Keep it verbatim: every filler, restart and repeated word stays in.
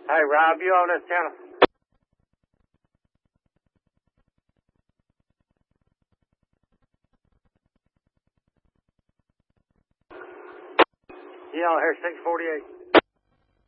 Hey, Rob, you on this channel? You on here six forty-eight?